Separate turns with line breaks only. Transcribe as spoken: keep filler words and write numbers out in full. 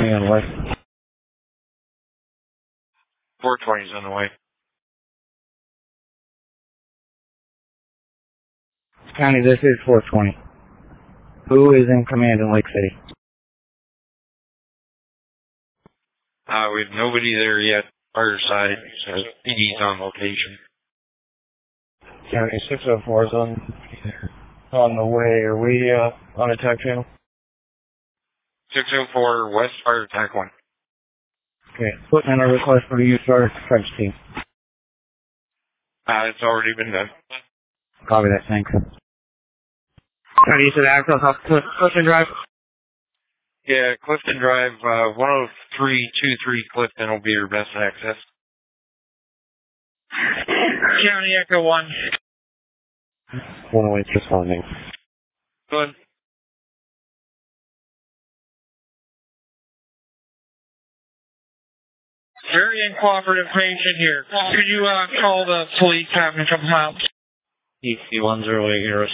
twenty on the way.
four twenty is on the way.
County, this is four twenty. Who is in command in Lake City?
Uh, we have nobody there yet. Our side, so P D's on location.
County six oh four is on, on the way. Are we uh, on attack channel?
six oh four West Fire Attack one.
Okay. Putting in a request for the use of our French team.
Uh, it's already been done.
Copy that, thanks. County, you said access off Clifton Drive?
Yeah, Clifton Drive, uh, one oh three two three Clifton will be your best access. County Echo one.
one oh eight's responding.
Good. Very uncooperative patient here. Could you uh, call the police, have them come out?
E C one zero eight here.